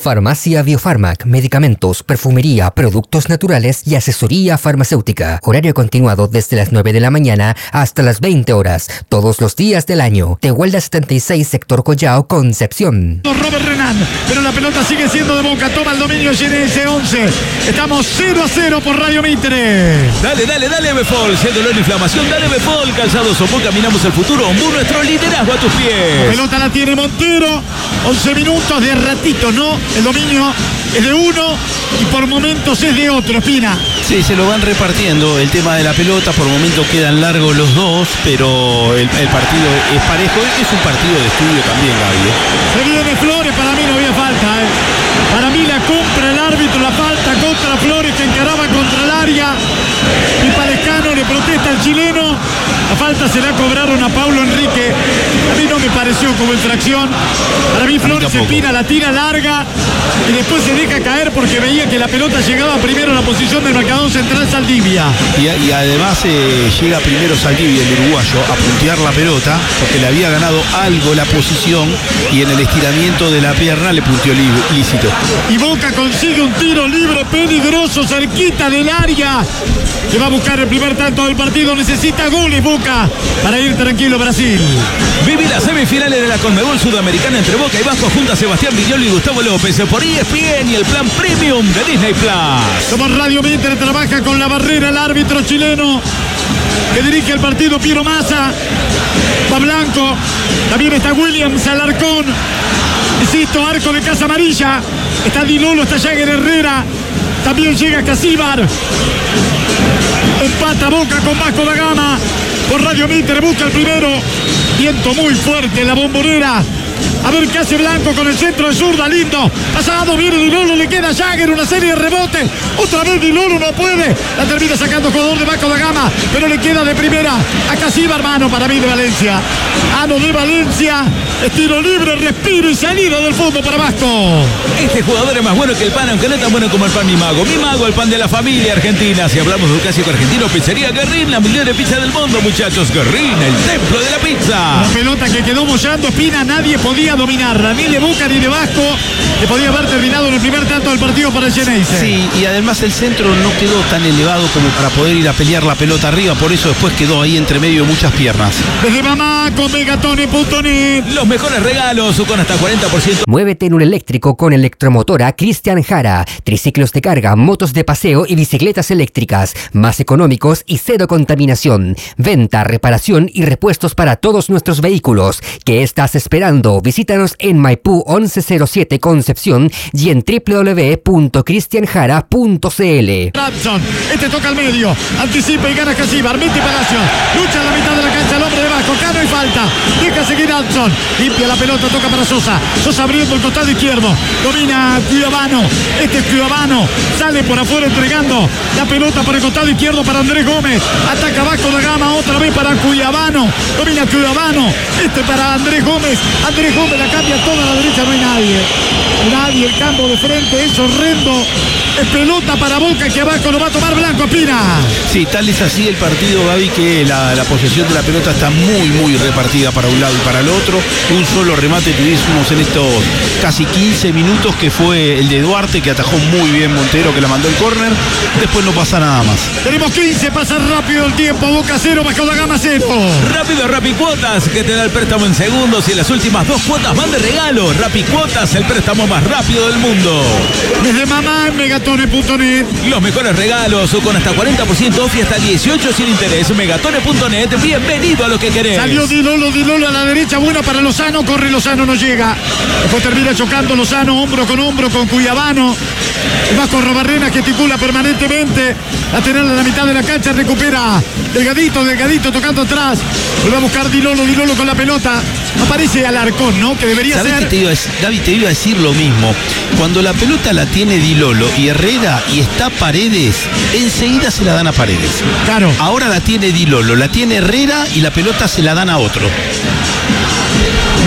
Farmacia Biofarmac, medicamentos, perfumería, productos naturales y asesoría farmacéutica. Horario continuado desde las 9 de la mañana hasta las 20 horas, todos los días del año. Tehuelda 76, sector Collao, Concepción. Robert Renan, pero la pelota sigue siendo de Boca. Toma el dominio GNS 11. Estamos 0-0 por Radio Mitre. Dale, Befol. Si hay dolor e inflamación, dale Befol. Calzados Ombú, caminamos el futuro. Ombú, nuestro liderazgo a tus pies. La pelota la tiene Montero. 11 minutos de ratito, ¿no? El dominio es de uno y por momentos es de otro, Espina. Sí, se lo van repartiendo. El tema de la pelota, por momentos quedan largos los dos, pero el partido es parejo. Es un partido de estudio también, Gaby. Se viene Flores, para mí no había falta, Para mí la compra el árbitro, la falta contra Flores que encaraba contra el área. Y Palescano le protesta al chileno. La falta se la cobraron a Paulo Enrique. A mí no me pareció como infracción. Para mí Flores Espina la tira larga y después se deja caer porque veía que la pelota llegaba primero a la posición del marcador central Saldivia. Y además llega primero Saldivia, el uruguayo, a puntear la pelota porque le había ganado algo la posición y en el estiramiento de la pierna le punteó lícito. Y Boca consigue un tiro libre peligroso cerquita del área. Que va a buscar el primer tanto del partido. Necesita goles Boca para ir tranquilo Brasil. Viví las semifinales de la Conmebol Sudamericana entre Boca y Vasco junto a Sebastián Viñolo y Gustavo López por ESPN y el plan Premium de Disney Plus. Somos Radio Mitre, trabaja con la barrera el árbitro chileno que dirige el partido Piero Massa. Va Blanco, también está Williams Alarcón. Insisto, arco de Casa Amarilla. Está Di Lolo, está Jagger Herrera. También llega Casíbar. Empata Boca con Vasco da Gama. Por Radio Mitre busca el primero. Viento muy fuerte en la Bombonera. A ver qué hace Blanco con el centro de zurda, lindo. Pasado, viene Di Lolo, le queda Jagger, una serie de rebotes. Otra vez Di Lolo no puede. La termina sacando jugador de Vasco da Gama, pero le queda de primera a Casíbar, mano para mí de Valencia. Ano de Valencia. Estilo libre, respiro y salida del fondo para Vasco. Este jugador es más bueno que el pan, aunque no es tan bueno como el pan Mi Mago, el pan de la familia argentina. Si hablamos de un clásico argentino, pizzería Guerrín, la mejor pizza del mundo, muchachos. Guerrín, el templo de la pizza. La pelota que quedó mollando, Espina, nadie podía dominarla, ni de Boca ni de Vasco, que podía haber terminado en el primer tanto del partido para el Geneise. Sí, y además el centro no quedó tan elevado como para poder ir a pelear la pelota arriba, por eso después quedó ahí entre medio de muchas piernas. Desde Mamá con Megatone.net. Los mejores regalos con hasta 40%. Muévete en un eléctrico con Electromotora Cristian Jara. Triciclos de carga, motos de paseo y bicicletas eléctricas. Más económicos y cero contaminación. Venta, reparación y repuestos para todos nuestros vehículos. ¿Qué estás esperando? Visítanos en Maipú 1107 Concepción y en www.cristianjara.cl. Rapson, toca al medio, anticipa y gana Casíbar, mete Palacio, lucha en la mitad de la cancha el hombre de Vasco, Cano y falta, deja seguir Rapson, limpia la pelota, toca para Sosa abriendo el costado izquierdo, domina Cuiabano, es Cuiabano, sale por afuera entregando la pelota por el costado izquierdo para Andrés Gómez, ataca Vasco da Gama otra vez para Cuiabano, domina Cuiabano, para Andrés Gómez la cambia toda a la derecha, no hay nadie, el campo de frente es horrendo, es pelota para Boca que abajo lo va a tomar Blanco Espina. Sí, tal es así el partido, Gaby, que la posesión de la pelota está muy repartida para un lado y para el otro. Un solo remate tuvimos en estos casi 15 minutos, que fue el de Duarte, que atajó muy bien Montero, que la mandó el córner. Después no pasa nada más. Tenemos 15, pasa rápido el tiempo. Boca 0, Vasco da Gama 0. Rápido Rapicuotas, que te da el préstamo en segundos y en las últimas 2 cuotas van de regalo. Rapicuotas, el préstamo más rápido del mundo. Desde Mamá en Megatone.net. Los mejores regalos con hasta 40% off y hasta 18 sin interés. Megatone.net, bienvenido a lo que querés. Salió Di Lolo a la derecha, buena para Lozano, corre Lozano, no llega. Después termina chocando Lozano, hombro con Cuiabano. El Vasco Robarrena gesticula permanentemente. Lateral a la mitad de la cancha, recupera Delgadito tocando atrás. Vuelve a buscar Di Lolo con la pelota. Aparece Alarcón, ¿no? Que debería ser. Gaby, te iba a decir lo mismo. Cuando la pelota la tiene Di Lolo y Herrera y está Paredes, enseguida se la dan a Paredes. Claro. Ahora la tiene Di Lolo, la tiene Herrera y la pelota se la dan a otro.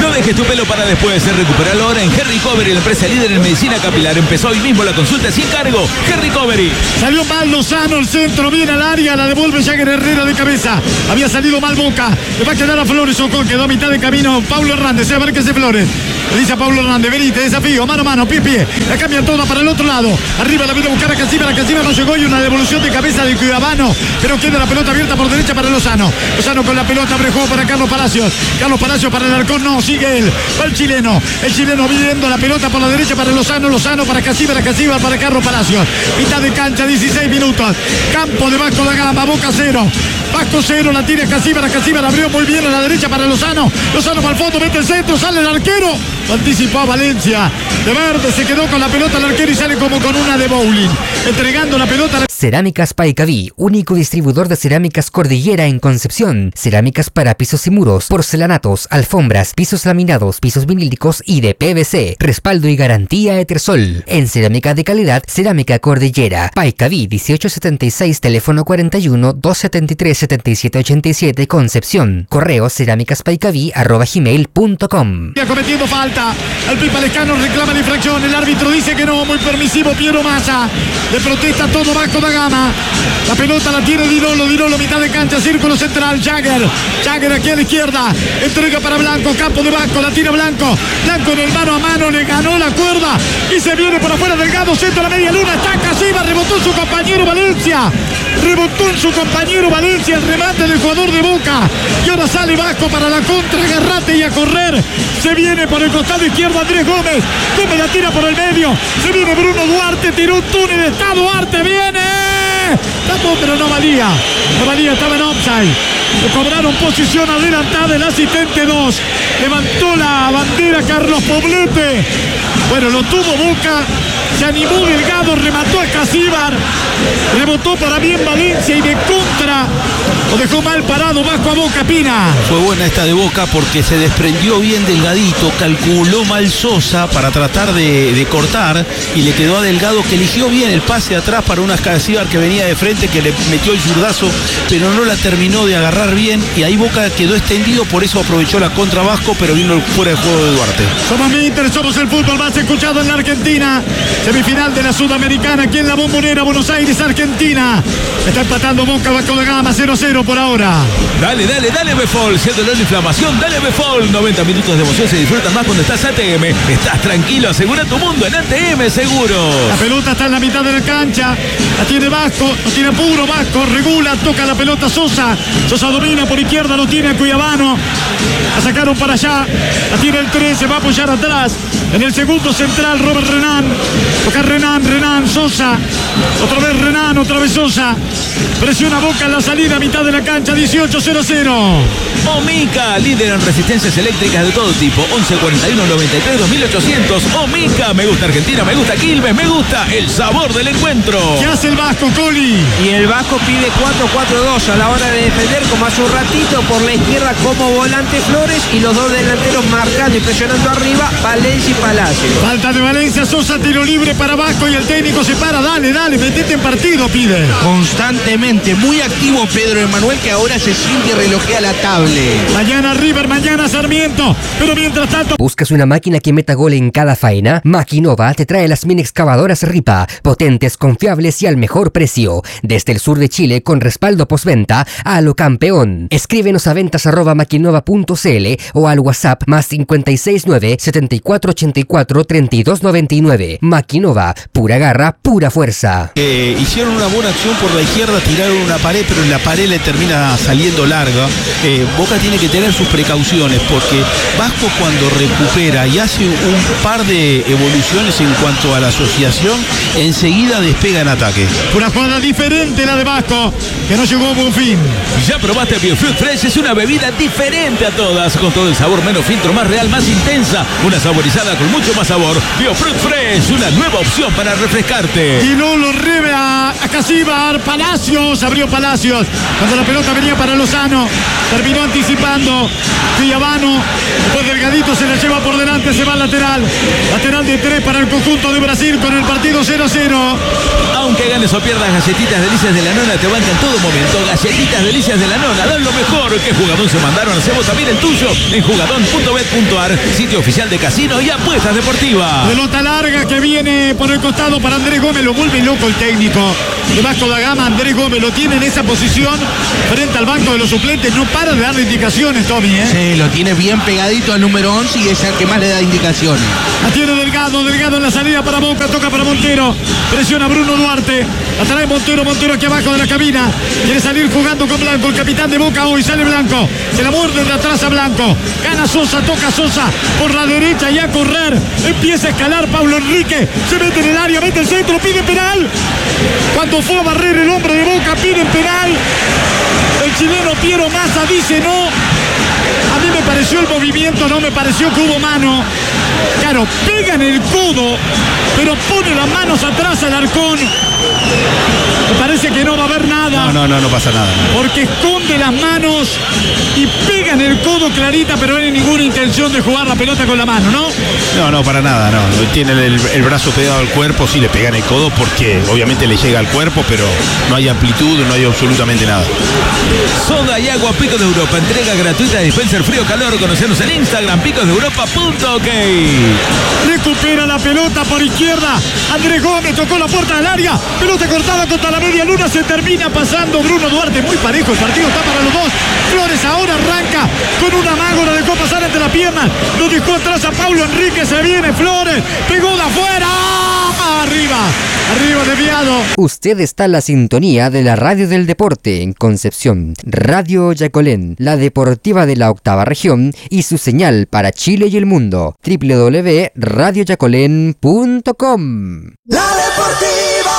No dejes tu pelo para después. Recupéralo ahora en Hair Recovery, la empresa líder en medicina capilar. Empezó hoy mismo la consulta sin cargo. Hair Recovery. Salió mal Lozano, el centro, viene al área, la devuelve Jagger Herrera de cabeza. Había salido mal Boca. Le va a quedar a Flores Ocón, quedó a mitad de camino Paulo Hernández. A ver qué hace Flores. Le dice a Paulo Hernández, vení, te desafío, mano a mano, pie. La cambian toda para el otro lado. Arriba la viene a buscar a Casíbar no llegó y una devolución de cabeza de Cuiabano. Pero queda la pelota abierta por derecha para Lozano. Lozano con la pelota, abre juego para Carlos Palacios. Carlos Palacios para el Halcón, no, sigue él. Va el chileno. El chileno viendo la pelota por la derecha para Lozano. Lozano para Casíbar para Carlos Palacios. Mitad de cancha, 16 minutos. Campo de Vasco da Gama, Boca 0. Vasco 0, la tira Casíbar abrió muy bien a la derecha para Lozano. Lozano para el fondo, mete el centro, sale el arquero. Anticipó a Valencia. De verde se quedó con la pelota el arquero y sale como con una de bowling. Entregando la pelota. Cerámicas Paicaví, único distribuidor de cerámicas Cordillera en Concepción. Cerámicas para pisos y muros, porcelanatos, alfombras, pisos laminados, pisos vinílicos y de PVC. Respaldo y garantía Etersol. En cerámica de calidad, Cerámica Cordillera. Paicaví 1876, teléfono 41 273 7787, Concepción. Correo cerámicaspaicaví@gmail.com. Cometiendo falta. El Pipa Lescano reclama la infracción. El árbitro dice que no, muy permisivo Piero Massa. Le protesta todo Vasco da Gama. La pelota la tiene Dirolo, mitad de cancha, círculo central, Jagger aquí a la izquierda, entrega para Blanco, campo de Vasco, la tira Blanco en el mano a mano, le ganó la cuerda y se viene por afuera Delgado, centro a la media luna, está Casíbar, rebotó en su compañero Valencia, el remate del jugador de Boca, y ahora sale Vasco para la contra, agarrate y a correr, se viene por el costado izquierdo Andrés Gómez la tira por el medio, se viene Bruno Duarte, tiró un túnel, está Duarte, viene, tapó pero no valía, estaba en offside. Le cobraron posición adelantada el asistente 2. Levantó la bandera Carlos Poblete. Bueno, lo tuvo Boca. Se animó Delgado, remató a Casíbar. Rebotó para bien Valencia y de contra lo dejó mal parado Vasco a Boca, Pina. Fue buena esta de Boca porque se desprendió bien Delgadito, calculó mal Sosa para tratar de cortar y le quedó a Delgado, que eligió bien el pase atrás para una Casíbar que venía de frente, que le metió el zurdazo, pero no la terminó de agarrar bien y ahí Boca quedó extendido, por eso aprovechó la contra Vasco, pero vino fuera de juego de Duarte. Somos Inter, somos el fútbol más escuchado en la Argentina. Semifinal de la Sudamericana aquí en la Bombonera, Buenos Aires, Argentina. Está empatando Boca, Vasco da Gama, 0-0 por ahora. Dale Befol, si el dolor de inflamación, dale Befol. 90 minutos de emoción se disfrutan más cuando estás ATM. Estás tranquilo, asegura tu mundo en ATM Seguros. La pelota está en la mitad de la cancha, la tiene Vasco, lo tiene puro Vasco, regula, toca la pelota Sosa domina por izquierda, lo tiene a Cuiabano, la sacaron para allá, la tiene el 13, va a apoyar atrás, en el segundo central Robert Renan, toca Renan, Sosa, otra vez Sosa, presiona Boca en la salida, mitad de la cancha, 18-0-0. Omica, líder en resistencias eléctricas de todo tipo, 1141 93 2800. Omica, me gusta Argentina, me gusta Quilmes, me gusta el sabor del encuentro. ¿Qué hace el Vasco, Coli? Y el Vasco pide 4-4-2 a la hora de defender, como hace un ratito, por la izquierda como volante Flores y los dos delanteros marcando y presionando arriba, Valencia y Palacio. Falta de Valencia, Sosa, tiro libre para Vasco y el técnico se para, dale, metete en partido, pide. Constantemente, muy activo Pedro Emanuel, que ahora se siente y relojea la tablet. Mañana River, mañana Sarmiento, pero mientras tanto... ¿Buscas una máquina que meta gol en cada faena? Maquinova te trae las mini excavadoras Ripa, potentes, confiables y al mejor precio. Desde el sur de Chile, con respaldo postventa a lo campeón. Escríbenos a ventas@maquinova.cl o al WhatsApp más 569 7484 3299. Maquinova, pura garra, pura fuerza. Hicieron una buena acción por la izquierda, tiraron una pared, pero en la pared le termina saliendo larga. Boca tiene que tener sus precauciones porque Vasco, cuando recupera y hace un par de evoluciones en cuanto a la asociación, enseguida despega en ataque. Una jugada diferente la de Vasco, que no llegó a buen fin. Ya probaste Biofruit Fresh, es una bebida diferente a todas, con todo el sabor, menos filtro, más real, más intensa, una saborizada con mucho más sabor. Biofruit Fresh, una nueva nueva opción para refrescarte. Y luego lo rebe a Casíbar. Palacios, abrió Palacios. Cuando la pelota venía para Lozano, terminó anticipando Villabano. Después Delgadito se la lleva por delante, se va al lateral. Lateral de 3 para el conjunto de Brasil con el partido 0-0. Aunque ganes o pierdas, Galletitas Delicias de la Nona te bancan en todo momento. Galletitas Delicias de la Nona dan lo mejor. ¿Qué jugadón se mandaron? Hacemos también el tuyo en jugadón.bet.ar, sitio oficial de casino y apuestas deportivas. Pelota larga que viene por el costado para Andrés Gómez. Lo vuelve loco el técnico de Vasco da Gama. Andrés Gómez lo tiene en esa posición frente al banco de los suplentes. No para de darle indicaciones, Tommy, ¿eh? Sí, lo tiene bien pegadito al número 11 y es el que más le da indicaciones. La tiene Delgado en la salida para Boca, toca para Montero. Presiona Bruno Duarte. La trae Montero aquí abajo de la cabina. Quiere salir jugando con Blanco, el capitán de Boca hoy. Sale Blanco. Se la muerde de atrás a Blanco. Gana Sosa, toca Sosa por la derecha y a correr. Empieza a escalar Pablo Enrique. Se mete en el área, mete el centro, pide penal. Cuando fue a barrer el hombre de Boca, pide penal. El chileno Piero Massa dice no. A mí me pareció el movimiento, no me pareció que hubo mano. Claro, pega en el codo, pero pone las manos atrás al Arcón. Me parece que no va a haber nada. No pasa nada. Porque esconde las manos y pega en el codo clarita, pero no hay ninguna intención de jugar la pelota con la mano, ¿no? No, para nada, no. Tiene el brazo pegado al cuerpo, sí le pega en el codo porque obviamente le llega al cuerpo, pero no hay amplitud, no hay absolutamente nada. Soda y agua Picos de Europa, entrega gratuita de dispenser frío-calor. Conocernos en Instagram, picosdeeuropa.ok. Recupera la pelota por izquierda. Andrés Gómez tocó la puerta del área. Pelota cortada contra la media luna. Se termina pasando Bruno Duarte. Muy parejo el partido, está para los dos. Flores ahora arranca con una mago. La dejó pasar entre la pierna. Lo dejó atrás a Pablo Enrique. Se viene Flores. Pegó de afuera. Arriba desviado. Usted está en la sintonía de la Radio del Deporte en Concepción. Radio Yacolén, la deportiva de la octava región y su señal para Chile y el mundo. www.radioyacolén.com. La deportiva.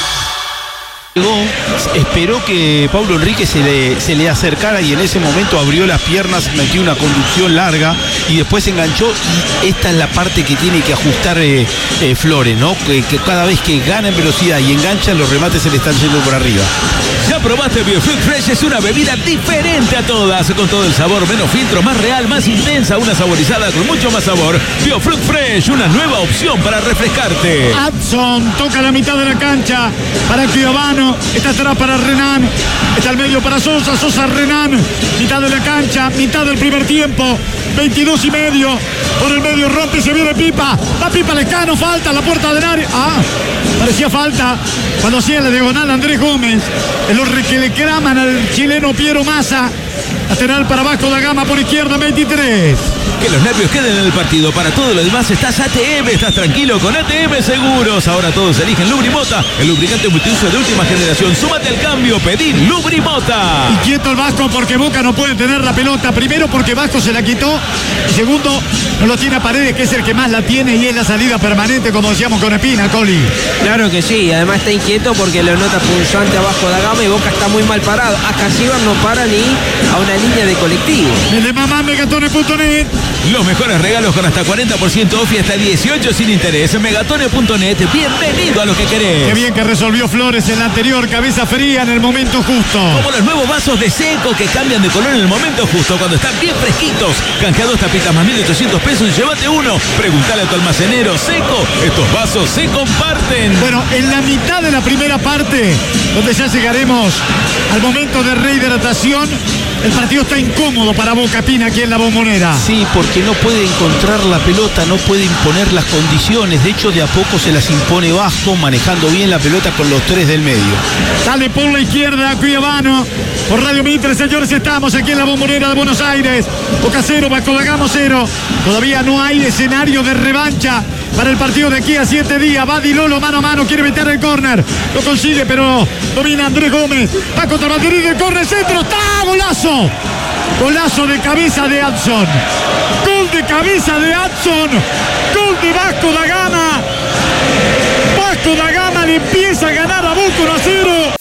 Esperó que Pablo Enrique se le acercara y en ese momento abrió las piernas, metió una conducción larga y después se enganchó, y esta es la parte que tiene que ajustar Flores, ¿no? Que cada vez que gana en velocidad y engancha, los remates se le están yendo por arriba. ¿Ya probaste BioFruit Fresh? Es una bebida diferente a todas, con todo el sabor, menos filtro, más real, más intensa, una saborizada con mucho más sabor. BioFruit Fresh, una nueva opción para refrescarte. Adson toca la mitad de la cancha para Cuiabano. Está atrás para Renan. Está al medio para Sosa. Sosa, Renan. Mitad de la cancha, mitad del primer tiempo. 22 y medio. Por el medio rompe, se viene Pipa. Va Pipa Lescano, falta, la puerta del área. Parecía falta cuando hacía la diagonal Andrés Gómez. El que le claman al chileno Piero Massa. Lateral para Vasco da Gama por izquierda, 23. Que los nervios queden en el partido. Para todo lo demás estás ATM, estás tranquilo con ATM Seguros. Ahora todos eligen Lubrimota, el lubricante multiuso de última generación. Súmate al cambio, pedí Lubrimota. Y quieto el Vasco porque Boca no puede tener la pelota. Primero porque Vasco se la quitó. Y segundo, no lo tiene a Paredes, que es el que más la tiene y es la salida permanente, como decíamos con Espina, Coli. Claro que sí, además está inquieto porque lo nota punzante abajo de Gama y Boca está muy mal parado. Acá Casíbar no para ni a una línea de colectivo. El de mamá megatones.net. Los mejores regalos con hasta 40% off y hasta 18 sin interés. Megatones.net, bienvenido a lo que querés. Qué bien que resolvió Flores en la anterior, cabeza fría en el momento justo. Como los nuevos vasos de Seco que cambian de color en el momento justo, cuando están bien fresquitos. Canjea 2 tapitas más 1.800 pesos y llévate uno. Preguntale a tu almacenero. Seco, estos vasos se comparten. Bueno, en la mitad de la primera parte, donde ya llegaremos al momento de rehidratación, el partido está incómodo para Boca, Pina, aquí en la Bombonera. Sí, porque no puede encontrar la pelota, no puede imponer las condiciones. De hecho, de a poco se las impone Vasco, manejando bien la pelota con los 3 del medio. Sale por la izquierda Cuiabano. Por Radio Mitre, señores, estamos aquí en la Bombonera de Buenos Aires. Boca 0, Vasco da Gama 0. Todavía no hay escenario de revancha para el partido de aquí a 7 días. Va Di Lolo mano a mano, quiere meter el córner. Lo consigue, pero domina Andrés Gómez. Va contra Banderín del córner, centro. ¡Está! ¡Golazo! Golazo de cabeza de Adson. Gol de cabeza de Adson. Gol de Vasco da Gama. Vasco da Gama le empieza a ganar a Boca 1-0.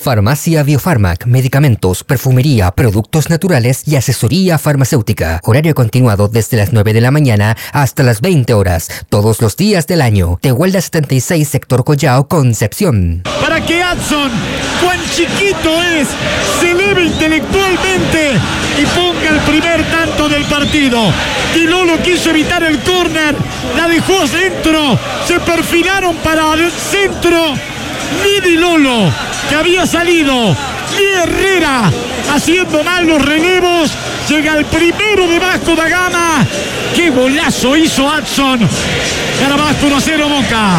Farmacia Biofarmac, medicamentos, perfumería, productos naturales y asesoría farmacéutica. Horario continuado desde las 9 de la mañana hasta las 20 horas, todos los días del año. Tehuelda 76, sector Collao, Concepción. Para que Adson, cuán chiquito es, se eleve intelectualmente y ponga el primer tanto del partido. Di Lolo quiso evitar el córner, la dejó dentro, se perfilaron para el centro. Ni Di Lolo, que había salido, ni Herrera, haciendo mal los relevos. Llega el primero de Vasco da Gama. ¡Qué golazo hizo Adson! Gana Vasco 1-0 Boca.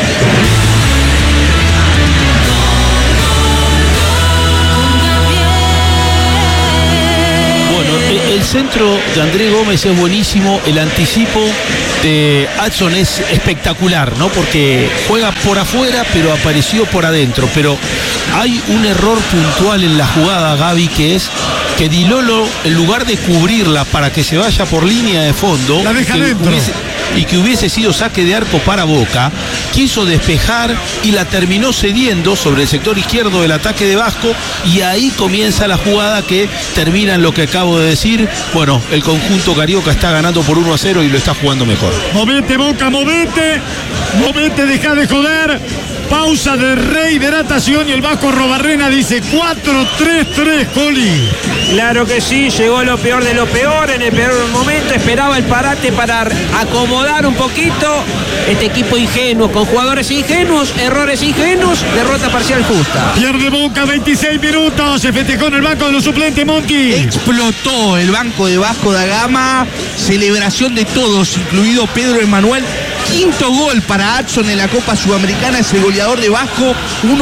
El centro de Andrés Gómez es buenísimo, el anticipo de Adson es espectacular, ¿no? Porque juega por afuera, pero apareció por adentro. Pero hay un error puntual en la jugada, Gaby, que es que Di Lolo, en lugar de cubrirla para que se vaya por línea de fondo, la deja dentro. Y que hubiese sido saque de arco para Boca, quiso despejar y la terminó cediendo sobre el sector izquierdo del ataque de Vasco, y ahí comienza la jugada que termina en lo que acabo de decir. Bueno, el conjunto carioca está ganando por 1-0 y lo está jugando mejor. Movete Boca, movete, deja de joder. Pausa de Rey de natación y el Vasco Robarrena dice 4-3-3, Coli. Claro que sí, llegó lo peor de lo peor en el peor momento, esperaba el parate para acomodar un poquito este equipo ingenuo, con jugadores ingenuos, errores ingenuos, derrota parcial justa. Pierde Boca 26 minutos, se festejó en el banco de los suplentes Monti. Explotó el banco de Vasco da Gama, celebración de todos, incluido Pedro Emanuel. Quinto gol para Adson en la Copa Sudamericana, es el goleador de Vasco,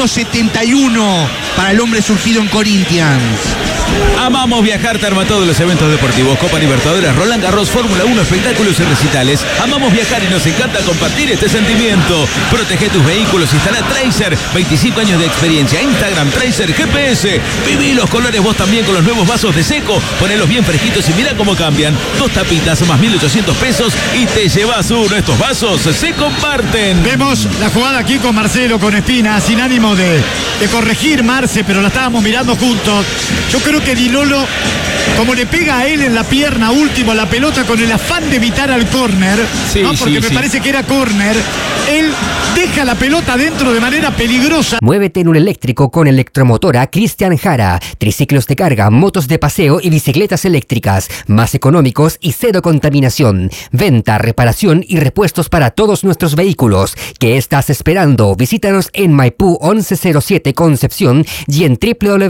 1.71 para el hombre surgido en Corinthians. Amamos viajar, te arma todos los eventos deportivos, Copa Libertadores, Roland Garros, Fórmula 1, espectáculos y recitales. Amamos viajar y nos encanta compartir este sentimiento. Protege tus vehículos, instala Tracer, 25 años de experiencia. Instagram, Tracer GPS. Viví los colores vos también con los nuevos vasos de Seco. Ponelos bien fresquitos y mira cómo cambian. 2 tapitas más 1.800 pesos y te llevas uno. Estos vasos se comparten. Vemos la jugada aquí con Marcelo, con Espina, sin ánimo de corregir Marce, pero la estábamos mirando juntos. Yo creo que Di Lolo, como le pega a él en la pierna último la pelota con el afán de evitar al córner, sí, ¿no? Porque me parece que era córner, él deja la pelota dentro de manera peligrosa. Muévete en un eléctrico con Electromotora Cristian Jara. Triciclos de carga, motos de paseo y bicicletas eléctricas, más económicos y cero contaminación. Venta, reparación y repuestos para todos nuestros vehículos. ¿Qué estás esperando? Visítanos en Maipú 1107 Concepción y en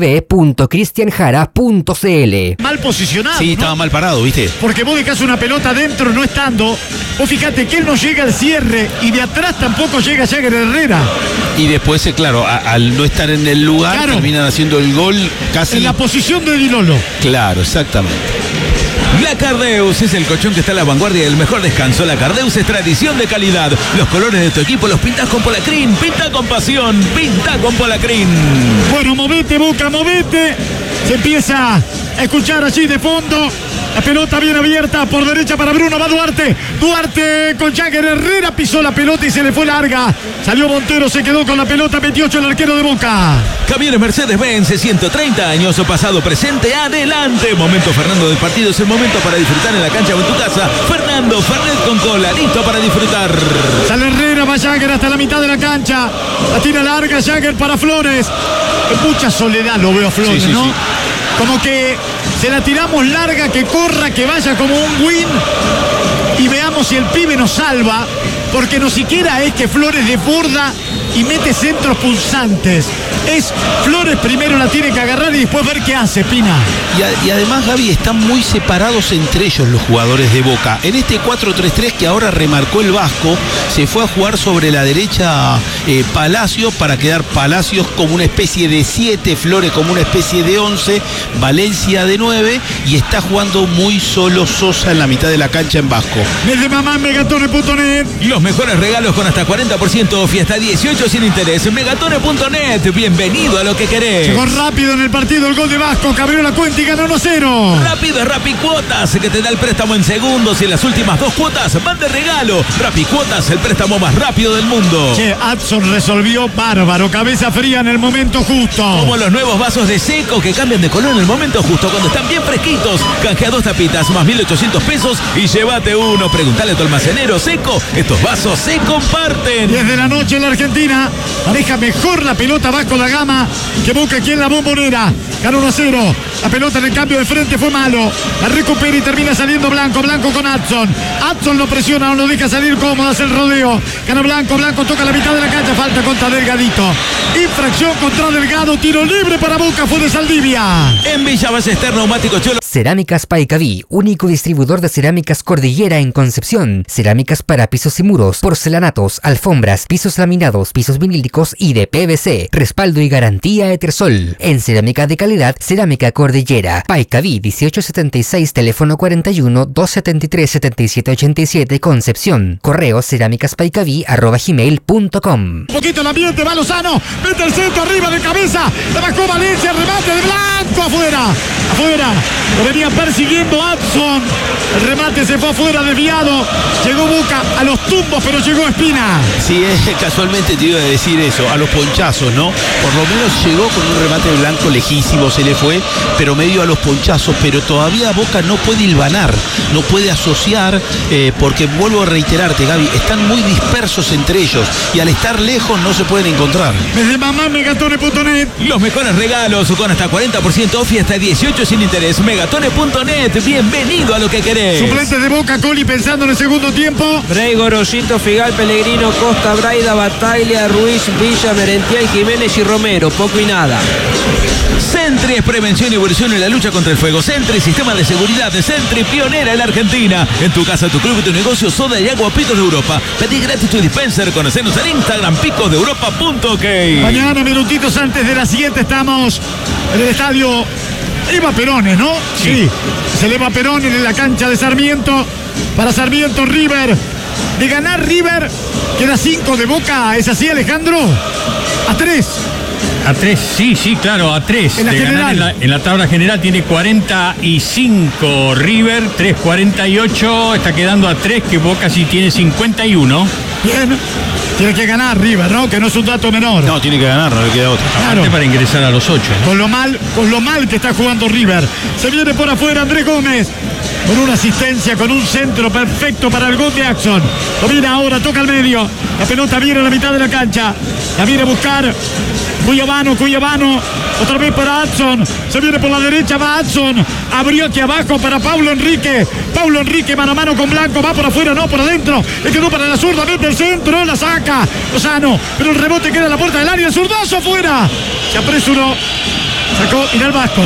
www.cristianjara.cl. Mal posicionado. Sí, estaba mal parado, ¿viste? Porque vos dejás una pelota dentro no estando. Vos fíjate que él no llega al cierre y de atrás tampoco llega Jagger Herrera. Y después, claro, al no estar en el lugar, claro, terminan haciendo el gol casi en la posición de Di Lolo. Claro, exactamente. La Cardeus es el colchón que está a la vanguardia del mejor descanso. La Cardeus es tradición de calidad. Los colores de tu equipo los pintas con Polacrin. Pinta con pasión. Pinta con Polacrin. Bueno, movete Boca, movete. Se empieza a escuchar allí de fondo. La pelota bien abierta por derecha para Bruno. Va Duarte. Duarte con Jagger Herrera. Pisó la pelota y se le fue larga. Salió Montero, se quedó con la pelota. 28 el arquero de Boca. Camiones Mercedes-Benz, 130 años, pasado, presente, adelante. Momento Fernando del partido, es el momento para disfrutar en la cancha o en tu casa. Fernando Fernet con cola, listo para disfrutar. Sale Herrera, va Jagger hasta la mitad de la cancha. La tira larga Jagger para Flores. En mucha soledad lo veo a Flores, sí, ¿no? Sí. Como que se la tiramos larga, que corra, que vaya como un win. Y veamos si el pibe nos salva. Porque no siquiera es que Flores desborda y mete centros pulsantes. Es Flores primero la tiene que agarrar y después ver qué hace, Pina. Y además, Gaby, están muy separados entre ellos los jugadores de Boca. En este 4-3-3 que ahora remarcó el Vasco, se fue a jugar sobre la derecha Palacios, para quedar Palacios como una especie de 7, Flores como una especie de 11, Valencia de 9, y está jugando muy solo Sosa en la mitad de la cancha en Vasco. Desde mamá en Megatone.net. Los mejores regalos con hasta 40% off y hasta 18 sin interés. Megatone.net. Bienvenido Bienvenido a lo que querés. Llegó rápido en el partido el gol de Vasco, que abrió la cuenta y ganó 1-0. Rápido es Rapicuotas, que te da el préstamo en segundos y en las últimas 2 cuotas van de regalo. Rapicuotas, el préstamo más rápido del mundo. Che, Adson resolvió bárbaro, cabeza fría en el momento justo. Como los nuevos vasos de Seco que cambian de color en el momento justo cuando están bien fresquitos. Canjea 2 tapitas más 1.800 pesos y llévate uno. Preguntale a tu almacenero. Seco, estos vasos se comparten. 10 de la noche en la Argentina. Maneja mejor la pelota Vasco da Gama que Boca aquí en la Bombonera. Ganó 1-0. La pelota en el cambio de frente fue malo. La recupera y termina saliendo Blanco. Blanco con Adson. Adson lo presiona, no lo deja salir cómodo, hace el rodeo. Gana Blanco. Blanco toca la mitad de la cancha. Falta contra Delgadito. Infracción contra Delgado. Tiro libre para Boca. Fue de Saldivia. En Villa Ballester, Neumático Cholo. Cerámicas Paicaví, único distribuidor de cerámicas Cordillera en Concepción. Cerámicas para pisos y muros, porcelanatos, alfombras, pisos laminados, pisos vinílicos y de PVC. Respaldo y garantía Etersol. En cerámica de calidad, Cerámica Cordillera. Paicaví 1876, teléfono 41 273 7787, Concepción. Correo cerámicaspaicaví@gmail.com. Un poquito el ambiente, va Lozano. Mete el centro arriba de cabeza. La bajó Valencia, remate de Blanco afuera. Afuera. Lo venía persiguiendo Adson. El remate se fue afuera, desviado. Llegó Boca a los tumbos, pero llegó Espina. Sí, casualmente te iba a decir eso, a los ponchazos, ¿no? Por lo menos llegó con un remate de Blanco lejísimo, se le fue, pero medio a los ponchazos, pero todavía Boca no puede hilvanar, no puede asociar, porque vuelvo a reiterarte, Gaby, están muy dispersos entre ellos y al estar lejos no se pueden encontrar. Desde mamá.megatone.net. Los mejores regalos con hasta 40% off y hasta 18 sin interés. Megatone.net. Bienvenido a lo que querés. Suplentes de Boca, Coli pensando en el segundo tiempo. Brey, Gorosito, Figal, Pellegrino, Costa, Braida, Bataglia, Ruiz, Villa, Merentiel, Jiménez y Romero. Poco y nada. Sentry es prevención y evolución en la lucha contra el fuego. Sentry, sistema de seguridad de Sentry, pionera en la Argentina. En tu casa, tu club y tu negocio, soda y agua Picos de Europa. Pedí gratis tu dispenser. Conocenos en Instagram, picosdeeuropa.ok. Mañana, minutitos antes de las 7, estamos en el estadio Eva Perones, ¿no? Sí. Se eleva Perones en la cancha de Sarmiento. Para Sarmiento, River. De ganar River, queda 5 de Boca. ¿Es así, Alejandro? A 3. A 3, sí, claro, a 3. En la general. En la tabla general tiene 45 River, 3.48, está quedando a 3, que Boca sí tiene 51. Bien, tiene que ganar River, ¿no? Que no es un dato menor. No, tiene que ganar, no le queda otra. Claro. Para ingresar a los 8. ¿no? Con lo mal que está jugando River. Se viene por afuera Andrés Gómez. Con una asistencia, con un centro perfecto para el gol de Adson. Lo viene ahora, toca al medio. La pelota viene a la mitad de la cancha. La viene a buscar Cuyabano, otra vez para Adson, se viene por la derecha, va Adson, abrió aquí abajo para Paulo Enrique mano a mano con Blanco, va por afuera, no, por adentro, le quedó para la zurda, mete el centro, la saca Lozano, pero el rebote queda en la puerta del área, el zurdazo afuera, se apresuró, sacó, y el Vasco,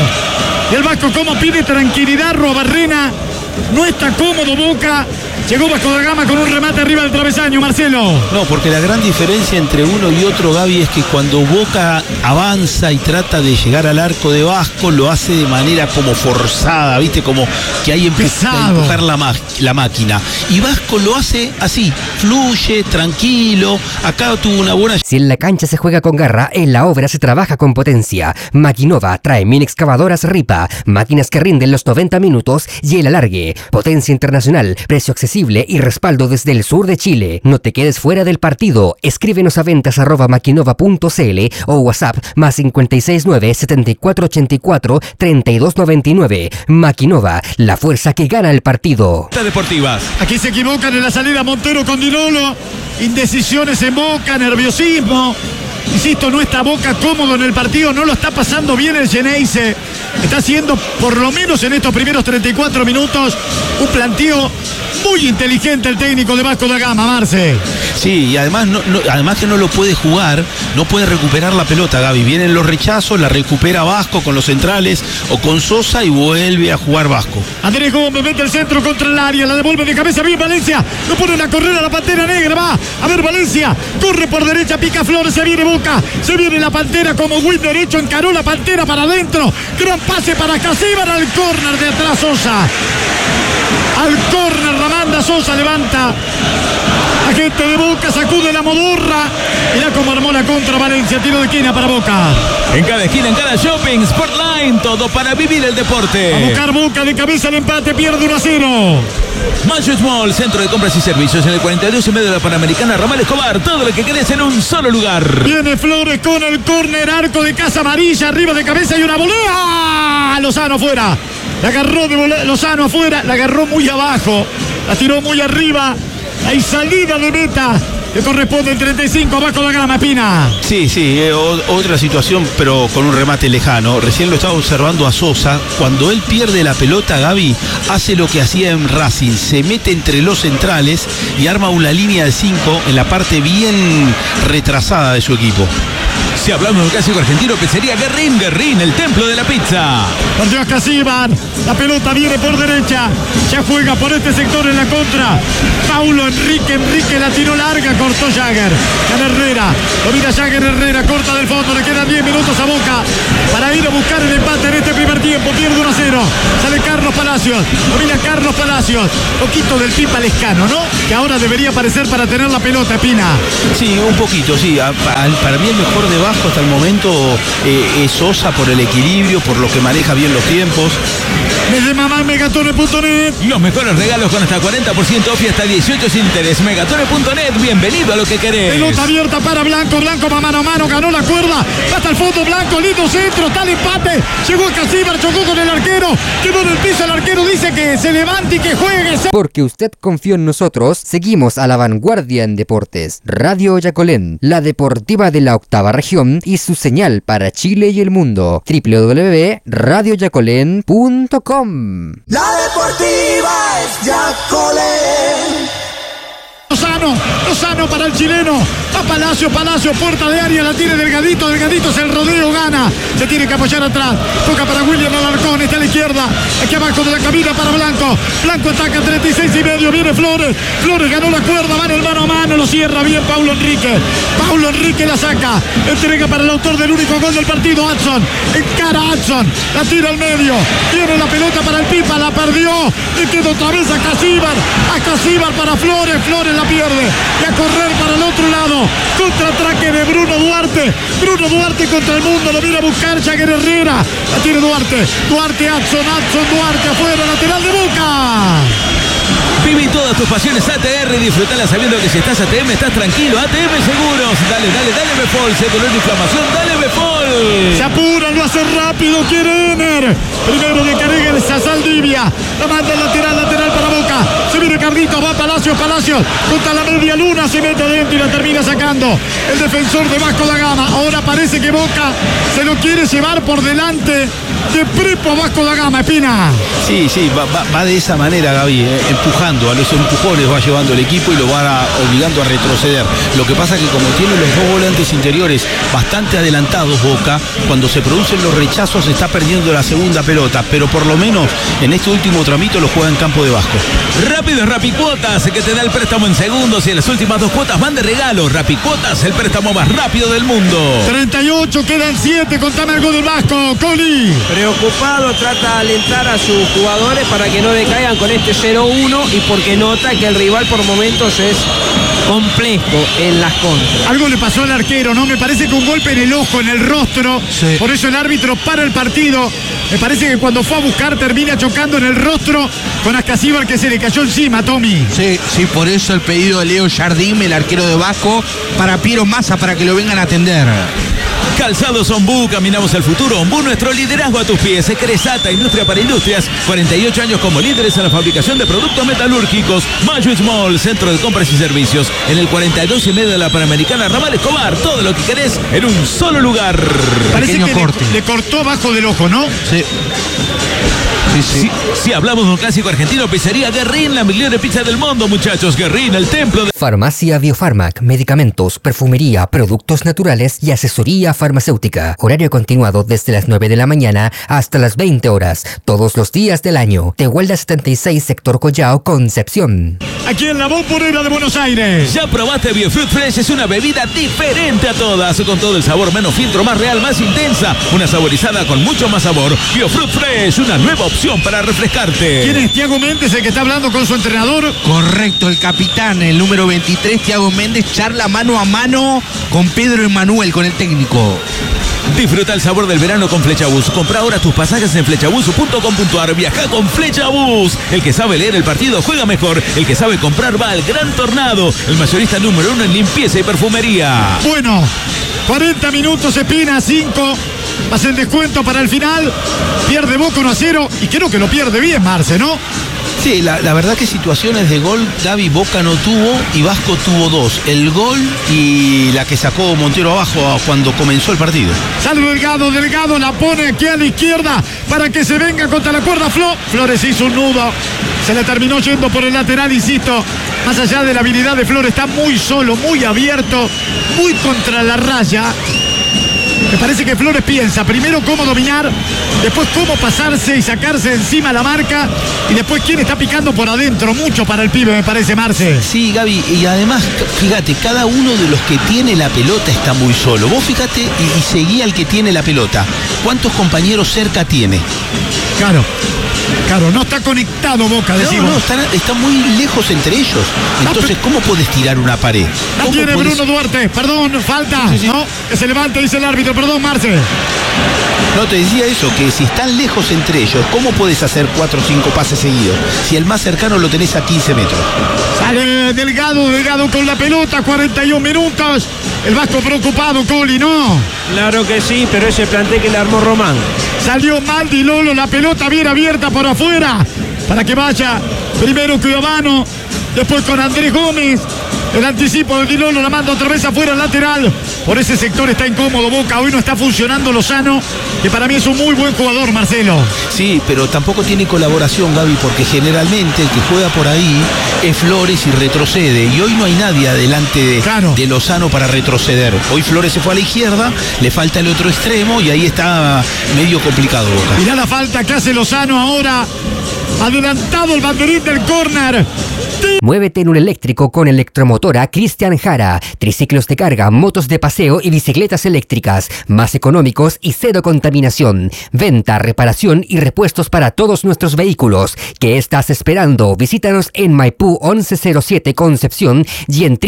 como pide tranquilidad, Robarrena, no está cómodo Boca. Llegó Vasco da Gama con un remate arriba del travesaño, Marcelo. No, porque la gran diferencia entre uno y otro, Gaby, es que cuando Boca avanza y trata de llegar al arco de Vasco, lo hace de manera como forzada, ¿viste? Como que hay que empujar la máquina. Y Vasco lo hace así, fluye, tranquilo. Acá tuvo una buena... Si en la cancha se juega con garra, en la obra se trabaja con potencia. Maquinova trae mini excavadoras Ripa, máquinas que rinden los 90 minutos y el alargue. Potencia internacional, precio accesible y respaldo desde el sur de Chile. No te quedes fuera del partido. Escríbenos a ventas@maquinova.cl o WhatsApp más 569 7484 3299. Maquinova, la fuerza que gana el partido. Deportivas. Aquí se equivocan en la salida Montero con Dinolo. Indecisiones en Boca, nerviosismo. Insisto, no está Boca cómodo en el partido, no lo está pasando bien el Geneise. Está haciendo, por lo menos en estos primeros 34 minutos, un planteo muy inteligente el técnico de Vasco da Gama, Marce. Sí, y además que no lo puede jugar, no puede recuperar la pelota, Gaby. Vienen los rechazos, la recupera Vasco con los centrales o con Sosa y vuelve a jugar Vasco. Andrés Gómez mete el centro contra el área, la devuelve de cabeza, bien Valencia, lo ponen a correr a la Pantera Negra, va, a ver Valencia, corre por derecha, pica Flores, se viene Boca, se viene la Pantera como win derecho, encaró la Pantera para adentro, gran pase para Casíbar al córner de atrás Sosa. Al córner la manda Sosa, levanta. La gente de Boca sacude la modorra. Mirá cómo armó la contra Valencia. Tiro de esquina para Boca. En cada esquina, en cada shopping, Sportline, todo para vivir el deporte. A buscar Boca de cabeza el empate, pierde 1-0. Mancho Small, centro de compras y servicios en el 42 y medio de la Panamericana, Ramal Escobar, todo lo que querés en un solo lugar. Viene Flores con el córner, arco de Casa Amarilla, arriba de cabeza y una volea. Lozano afuera. La agarró de Lozano afuera, la agarró muy abajo, la tiró muy arriba. Hay salida de meta que corresponde el 35 abajo la Gama, Pina. Sí, otra situación, pero con un remate lejano. Recién lo estaba observando a Sosa. Cuando él pierde la pelota, Gaby hace lo que hacía en Racing. Se mete entre los centrales y arma una línea de 5 en la parte bien retrasada de su equipo. Si hablamos del clásico argentino, pizzería Guerrín, el templo de la pizza. Perdió a Casíbar, la pelota viene por derecha, ya juega por este sector en la contra. Paulo Enrique la tiró larga, cortó Jagger. Gana Herrera, lo mira Jagger, Herrera corta del fondo, le quedan 10 minutos a Boca para ir a buscar el empate en este primer tiempo. Pierde 1-0, sale Carlos Palacios, lo mira Carlos Palacios, poquito del Pipa Lescano, ¿no? Que ahora debería aparecer para tener la pelota, Pina. Sí, un poquito, sí. Para mí el mejor de Vasco hasta el momento es Sosa, por el equilibrio, por lo que maneja bien los tiempos. Desde mamá Megatone.net. Los mejores regalos con hasta 40% off y hasta 18 sin interés. Megatone.net, bienvenido a lo que querés. Pelota abierta para Blanco mano a mano, ganó la cuerda, va hasta el fondo Blanco, lindo centro, está el empate, llegó a Casíbar, chocó con el arquero, quedó en el piso, el arquero dice que se levante y que juegue. Porque usted confió en nosotros, seguimos a la vanguardia en deportes. Radio Yacolén, la deportiva de la octava región y su señal para Chile y el mundo. www.radioyacolén.com. La deportiva es Yacolén. Lozano para el chileno, va Palacio, puerta de área, la tiene Delgadito es el rodeo, gana, se tiene que apoyar atrás, toca para William Alarcón, está a la izquierda, aquí abajo de la cabina para Blanco ataca 36 y medio, viene Flores ganó la cuerda, va en el mano a mano, lo cierra bien Paulo Enrique la saca, entrega para el autor del único gol del partido, Adson, encara Adson, la tira al medio, viene la pelota para el Pipa, la perdió, le queda otra vez a Casíbar para Flores la pierde, y a correr para el otro lado, contraataque de Bruno Duarte contra el mundo, lo viene a buscar Jagger Herrera, la tiene Duarte Adson Duarte afuera, lateral de Boca. Viví todas tus pasiones ATR y disfrutala sabiendo que si estás ATM estás tranquilo. ATM Seguros, dale Befol, se dolor de inflamación, dale Befol. Se apura, lo hace rápido, quiere Ener. Primero de Carega, el Saldivia, la manda lateral para Boca. Se viene Carlitos, va Palacios, contra la media luna, se mete adentro y la termina sacando el defensor de Vasco da Gama. Ahora parece que Boca se lo quiere llevar por delante de Prepo Vasco da Gama, Espina. Sí, va de esa manera, Gaby, empujando, a los empujones va llevando el equipo y lo va obligando a retroceder. Lo que pasa que como tiene los dos volantes interiores bastante adelantados Boca, cuando se producen los rechazos está perdiendo la segunda pelota, pero por lo menos en este último tramito lo juega en campo de Vasco. Rápido Rapicuotas, que te da el préstamo en segundos y en las últimas 2 cuotas van de regalo. Rapicuotas, el préstamo más rápido del mundo. 38, quedan 7, contame algo del Vasco, Coli. Preocupado, trata de alentar a sus jugadores para que no decaigan con este 0-1 y porque nota que el rival por momentos es complejo en las contras. Algo le pasó al arquero, ¿no? Me parece que un golpe en el ojo, en el rostro, sí. Por eso el árbitro para el partido. Me parece que cuando fue a buscar termina chocando en el rostro con Ascasíbar, que se le cayó encima, Tommy. Sí, por eso el pedido de Leo Jardim, el arquero de Vasco, para Piero Massa, para que lo vengan a atender. Calzados Ombú, caminamos al futuro. Ombú, nuestro liderazgo a tus pies. Cresata, industria para industrias. 48 años como líderes en la fabricación de productos metalúrgicos. Mayo Small, centro de compras y servicios. En el 42 y medio de la Panamericana, Ramal Escobar. Todo lo que querés en un solo lugar. Parece que le cortó bajo del ojo, ¿no? Sí. Si hablamos de un clásico argentino, pizzería Guerrín, la mejor pizza del mundo, muchachos. Guerrín, el templo de... Farmacia Biofarmac, medicamentos, perfumería, productos naturales y asesoría farmacéutica. Horario continuado desde las 9 de la mañana hasta las 20 horas, todos los días del año. Tehuelda 76, sector Collao, Concepción. Aquí en la Bombonera de Buenos Aires. ¿Ya probaste Biofruit Fresh? Es una bebida diferente a todas, con todo el sabor, menos filtro, más real, más intensa. Una saborizada con mucho más sabor. Biofruit Fresh, una nueva opción opción para refrescarte. ¿Quién es Thiago Méndez, el que está hablando con su entrenador? Correcto, el capitán, el número 23, Thiago Méndez, charla mano a mano con Pedro Emanuel, con el técnico. Disfruta el sabor del verano con Flechabús. Compra ahora tus pasajes en flechabús.com.ar. Viaja con Flechabús. El que sabe leer el partido juega mejor. El que sabe comprar va al Gran Tornado. El mayorista número 1 en limpieza y perfumería. Bueno, 40 minutos, Espina, 5. Más el descuento para el final. Pierde Boca 1-0 y creo que lo pierde bien, Marce, ¿no? Sí, la verdad que situaciones de gol Gaby Boca no tuvo y Vasco tuvo dos. El gol y la que sacó Montero abajo cuando comenzó el partido. Sale Delgado, la pone aquí a la izquierda para que se venga contra la cuerda Flores hizo un nudo. Se le terminó yendo por el lateral, insisto. Más allá de la habilidad de Flores, está muy solo, muy abierto, muy contra la raya. Me parece que Flores piensa primero cómo dominar, después cómo pasarse y sacarse encima la marca y después quién está picando por adentro. Mucho para el pibe, me parece, Marce. Sí, Gaby, y además, fíjate, cada uno de los que tiene la pelota está muy solo. Vos fíjate y seguí al que tiene la pelota. ¿Cuántos compañeros cerca tiene? Claro, no está conectado Boca, decimos. No, están muy lejos entre ellos. Entonces, ¿cómo podés tirar una pared? La tiene Bruno Duarte, perdón, falta, sí. ¿No? Que se levante, dice el árbitro, perdón, Marce. No, te decía eso, que si están lejos entre ellos, ¿cómo podés hacer 4 o 5 pases seguidos? Si el más cercano lo tenés a 15 metros. Sale Delgado con la pelota, 41 minutos. El Vasco preocupado, Coli, ¿no? Claro que sí, pero ese plantel que le armó Román. Salió mal Di Lolo, la pelota bien abierta por afuera, para que vaya primero Cuiabano, después con Andrés Gómez. El anticipo de Di Lolo la manda otra vez afuera al lateral. Por ese sector está incómodo Boca. Hoy no está funcionando Lozano, que para mí es un muy buen jugador, Marcelo. Sí, pero tampoco tiene colaboración, Gaby, porque generalmente el que juega por ahí es Flores y retrocede. Y hoy no hay nadie adelante de Lozano para retroceder. Hoy Flores se fue a la izquierda, le falta el otro extremo y ahí está medio complicado Boca. Mirá la falta que hace Lozano ahora. Adelantado el banderín del córner. Muévete en un eléctrico con Electromotora Cristian Jara. Triciclos de carga, motos de paseo y bicicletas eléctricas. Más económicos y cero contaminación. Venta, reparación y repuestos para todos nuestros vehículos. ¿Qué estás esperando? Visítanos en Maipú 1107 Concepción y en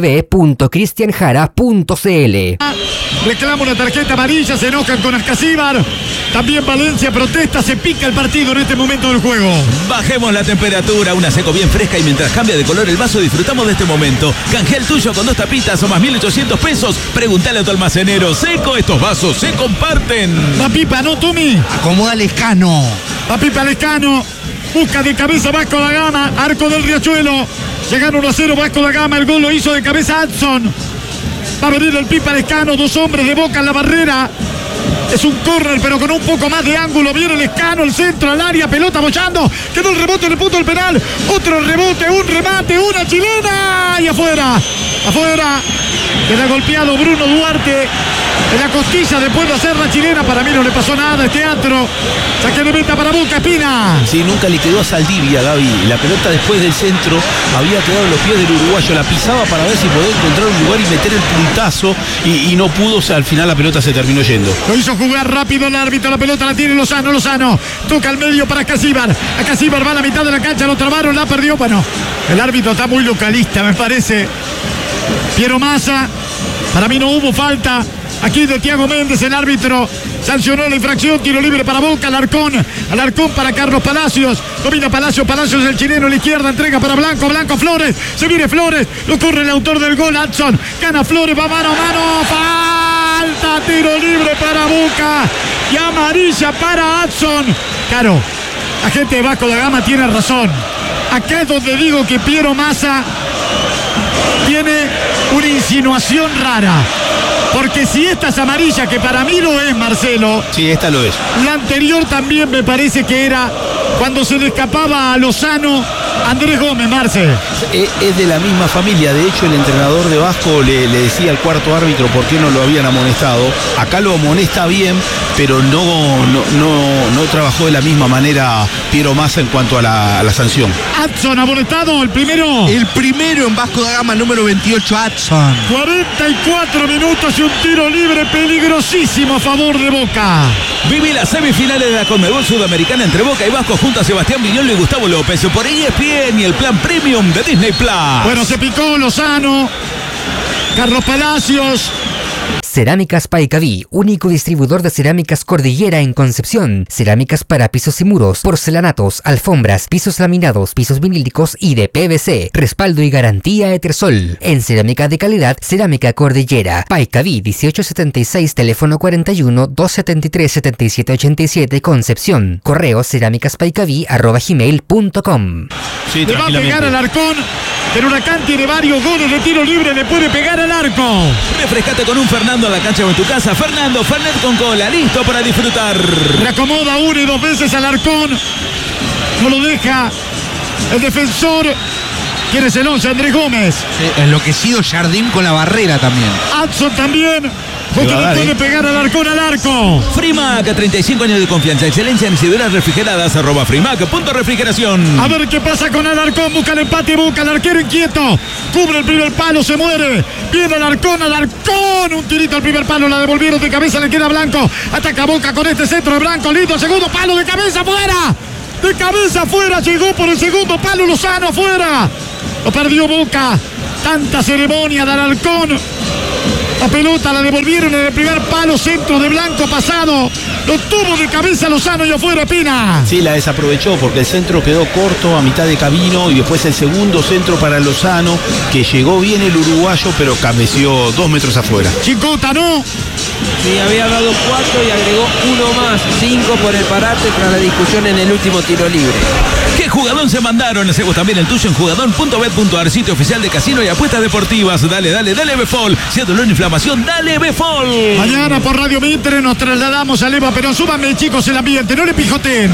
www.cristianjara.cl. Reclama una tarjeta amarilla, se enojan con Ascasíbar. También Valencia protesta, se pica el partido en este momento del juego. Bajemos la temperatura, una seco bien fresca y mientras cambia de color el vaso disfrutamos de este momento. Canjea el tuyo con 2 tapitas o más 1.800 pesos. Preguntale a tu almacenero. Seco, estos vasos se comparten. La pipa, ¿no, Tumi? Acomoda Lescano. La pipa Lescano. Busca de cabeza Vasco da Gama. Arco del Riachuelo. Llegaron 1-0 Vasco da Gama. El gol lo hizo de cabeza Hudson. Va a venir el pipa Lescano. 2 hombres de Boca en la barrera. Es un córner, pero con un poco más de ángulo. Viene Lescano, el centro al área, pelota bochando. Quedó el rebote en el punto del penal. Otro rebote, un remate, una chilena. Y afuera. Queda golpeado Bruno Duarte en la costilla después de hacer la chilena. Para mí no le pasó nada, es teatro. Saque de meta para Boca, Espina. Sí, nunca le quedó a Saldivia, Gaby. La pelota después del centro había quedado en los pies del uruguayo. La pisaba para ver si podía encontrar un lugar y meter el puntazo. Y no pudo, o sea, al final la pelota se terminó yendo. Lo hizo jugar rápido el árbitro. La pelota la tiene Lozano. Toca al medio para Ascasíbar. Ascasíbar va a la mitad de la cancha. Lo trabaron, la perdió. Bueno, el árbitro está muy localista, me parece. Piero Massa. Para mí no hubo falta. Aquí de Thiago Méndez, el árbitro sancionó la infracción. Tiro libre para Boca. Alarcón para Carlos Palacios. Domina Palacios el chileno a la izquierda. Entrega para Blanco Flores. Se viene Flores. Lo corre el autor del gol, Hudson. Gana Flores, va mano a mano. Falta, tiro libre para Boca. Y amarilla para Hudson. Claro, la gente de Vasco da Gama tiene razón. Acá es donde digo que Piero Massa tiene una insinuación rara. Porque si esta es amarilla, que para mí lo es, Marcelo. Sí, esta lo es. La anterior también me parece que era cuando se le escapaba a Lozano Andrés Gómez, Marce. Es de la misma familia. De hecho, el entrenador de Vasco le decía al cuarto árbitro por qué no lo habían amonestado. Acá lo amonesta bien, pero no trabajó de la misma manera Piero Massa en cuanto a la sanción. Adson amonestado, el primero. El primero en Vasco da Gama, número 28, Adson. 44 minutos y un tiro libre peligrosísimo a favor de Boca. Viví las semifinales de la Conmebol Sudamericana entre Boca y Vasco junto a Sebastián Viñolo y Gustavo López por ESPN y el plan premium de Disney Plus. Bueno, se picó Lozano, Carlos Palacios. Cerámicas Paicaví, único distribuidor de cerámicas Cordillera en Concepción. Cerámicas para pisos y muros, porcelanatos, alfombras, pisos laminados, pisos vinílicos y de PVC. Respaldo y garantía Etersol. En cerámica de calidad, Cerámica Cordillera. Paicaví 1876, teléfono 41 273 7787, Concepción. Correo cerámicaspaicaví@gmail.com. Sí, Le va a pegar al Arcón, pero Huracán tiene varios goles de tiro libre, le puede pegar al arco. Refrescate con un Fernando a la cancha o en tu casa. Fernando Fernet con cola, listo para disfrutar. Reacomoda una y dos veces al Arcón. No lo deja el defensor. ¿Quién es el 11? Andrés Gómez. Enloquecido Jardín con la barrera también. Adson también. Boca le puede pegar al Arcón al arco. Frimac, 35 años de confianza, excelencia en ciberas refrigeradas, @frimac.refrigeración. A ver qué pasa con Alarcón, busca el empate, busca el arquero inquieto, cubre el primer palo, se muere, viene Alarcón, un tirito al primer palo, la devolvieron de cabeza, le queda Blanco, ataca Boca con este centro de Blanco, lindo, segundo palo de cabeza, fuera, de cabeza fuera, llegó por el segundo palo, Lozano afuera, lo perdió Boca, tanta ceremonia de Alarcón. La pelota la devolvieron en el primer palo, centro de Blanco pasado. Lo tuvo de cabeza Lozano y afuera Pina. Sí, la desaprovechó porque el centro quedó corto a mitad de camino y después el segundo centro para Lozano, que llegó bien el uruguayo, pero cabeció 2 metros afuera. Chicota, ¿no? Sí, había dado 4 y agregó 1 más, 5 por el parate tras la discusión en el último tiro libre. ¿Qué jugadón se mandaron? Hacemos también el tuyo en jugadón.bet.ar, sitio oficial de casino y apuestas deportivas. Dale Befol. Si es dolor e inflamación, dale Befol. Mañana por Radio Mitre nos trasladamos a Leva Perón. Súbanme, chicos, el ambiente, no le pijoteen.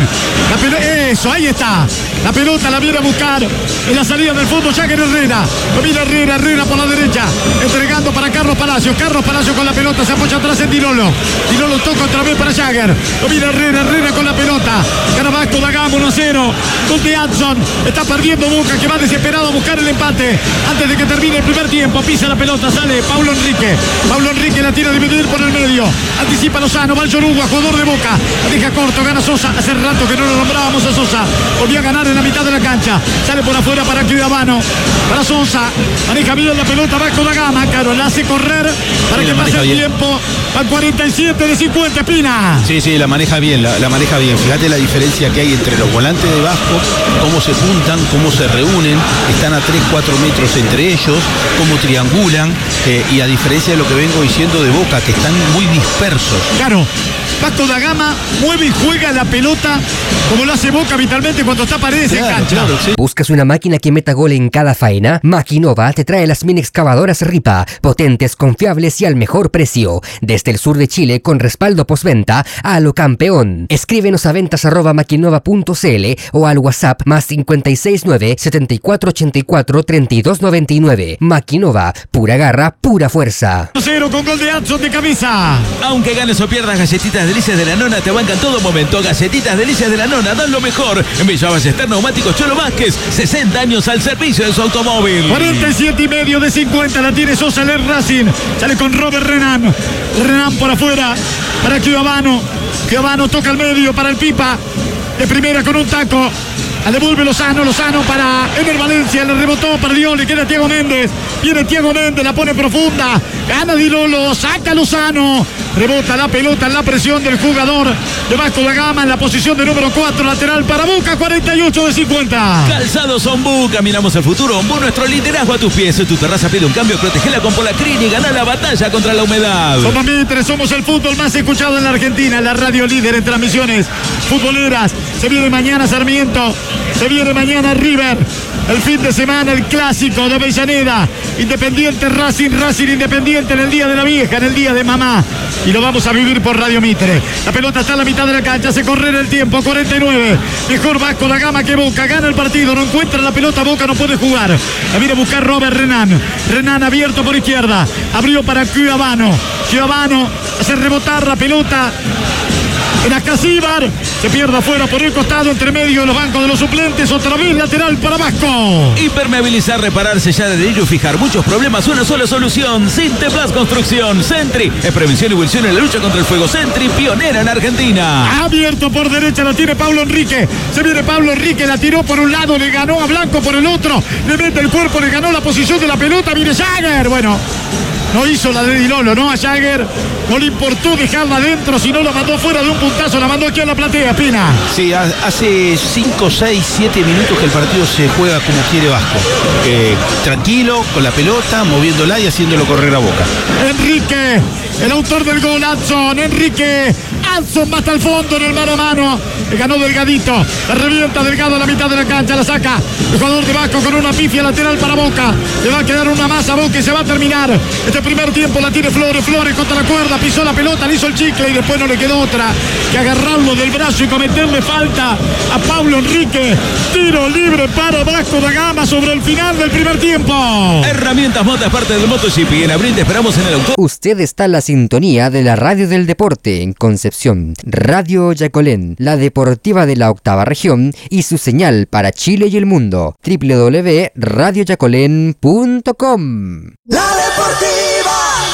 Eso, ahí está. La pelota la viene a buscar en la salida del fondo Jagger Herrera. Lo mira Herrera por la derecha, entregando para Carlos Palacios. Carlos Palacios con la pelota, se apoya atrás en Dilolo. Dilolo toca otra vez para Jagger. Lo mira Herrera con la pelota. Gana Vasco da Gama 1-0. Gol de Adson. Está perdiendo Boca, que va desesperado a buscar el empate. Antes de que termine el primer tiempo, pisa la pelota, sale Paulo Enrique. Paulo Enrique la tira a dividir por el medio. Anticipa Lozano, va el Yoruba, jugador de Boca. La deja corto, gana Sosa. Hace rato que no lo nombrábamos a Sosa. Volvió a ganar en la mitad de la cancha. Sale por afuera para Cuiabano. Para Sosa. Maneja bien la pelota, Vasco da Gama. Caro, la hace correr para que pase el tiempo. Van 47 de 50, Pina. Sí, la maneja bien, la maneja bien. Fíjate la diferencia que hay entre los volantes de Vasco, cómo se juntan, cómo se reúnen, están a 3-4 metros entre ellos, cómo triangulan, y a diferencia de lo que vengo diciendo de Boca, que están muy dispersos. Claro, Vasco da Gama mueve y juega la pelota como lo hace Boca habitualmente cuando está Paredes en cancha. Claro, sí. ¿Buscas una máquina que meta gol en cada faena? Maquinova te trae las mini excavadoras Ripa, potentes, confiables y al mejor precio. Desde el sur de Chile, con respaldo postventa a lo campeón. Escríbenos a ventas@maquinova.cl o al WhatsApp +569 7484 3299. Maquinova, pura garra, pura fuerza. 0 con gol de Adson de cabeza. Aunque ganes o pierdas, Galletitas Delicias de la Nona te bancan todo momento. Galletitas Delicias de la Nona dan lo mejor. En Villa Ballester Neumáticos Cholo Vázquez, 60 años al servicio de su automóvil. 47,5 de 50 la tiene Sosa, el Racing. Sale con Robert Renan. Renan por afuera para Cuiabano. Cuiabano toca al medio para el Pipa. De primera con un taco. La devuelve Lozano para Ener Valencia, le rebotó, perdió, le queda Thiago Méndez. Viene Thiago Méndez, la pone profunda. Gana Dilolo, saca Lozano. Rebota la pelota en la presión del jugador de Vasco da Gama en la posición de número 4, lateral para Boca, 48 de 50. Calzados Ombú, caminamos el futuro. Ombú, nuestro liderazgo a tus pies. Tu terraza pide un cambio, protegela con Polacrin y gana la batalla contra la humedad. Somos Mitre, somos el fútbol más escuchado en la Argentina, la radio líder en transmisiones futboleras. Se viene mañana Sarmiento, se viene mañana River. el fin de semana, el clásico de Avellaneda. Independiente Racing, Racing Independiente en el día de la vieja, en el día de mamá. Y lo vamos a vivir por Radio Mitre. La pelota está en la mitad de la cancha, se corre en el tiempo, 49. Mejor Vasco da Gama que Boca, gana el partido, no encuentra la pelota, Boca no puede jugar. La viene a buscar Robert Renan. Renan abierto por izquierda, abrió para Chiavano. Chiavano hace rebotar la pelota en Ascasíbar, se pierde afuera por el costado, entre medio de los bancos de los suplentes, otra vez lateral para Vasco. Impermeabilizar, reparar, sellar, adherir y fijar muchos problemas, una sola solución. Sinteplas Construcción. Sentry es prevención y evolución en la lucha contra el fuego. Sentry, pionera en Argentina. Abierto por derecha, la tiene Pablo Enrique. Se viene Pablo Enrique, la tiró por un lado, le ganó a Blanco por el otro, le mete el cuerpo, le ganó la posición de la pelota, viene Jagger. Bueno, no hizo la de Di Lolo, ¿no? A Jagger no le importó dejarla adentro, sino la mandó fuera de un puntazo, la mandó aquí a la platea, Pina. Sí, hace 5, 6, 7 minutos que el partido se juega como quiere Vasco. Tranquilo, con la pelota, moviéndola y haciéndolo correr a Boca. Enrique, el autor del gol, Adson. Enrique, Adson va hasta el fondo en el mano a mano. Le ganó Delgadito, la revienta Delgado a la mitad de la cancha, la saca el jugador de Vasco con una pifia lateral para Boca. Le va a quedar una masa a Boca y se va a terminar. Este primer tiempo la tiene Flores, Flores contra la cuerda, pisó la pelota, le hizo el chicle y después no le quedó otra que agarrarlo del brazo y cometerle falta a Pablo Enrique. Tiro libre para Vasco da Gama sobre el final del primer tiempo. Herramientas Mota, parte del MotoGP. En abril te esperamos en el auto. Usted está en la sintonía de la radio del deporte en Concepción. Radio Yacolén, la deportiva de la octava región y su señal para Chile y el mundo. www.radioyacolén.com. La Deportiva.